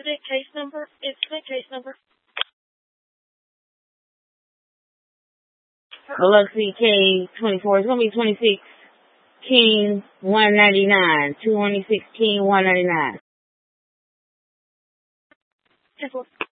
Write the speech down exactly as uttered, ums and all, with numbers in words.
Incident case number. Incident case number. Biloxi K twenty-four. It's gonna be twenty-six King one ninety-nine. two twenty-six King one ninety-nine. ten four.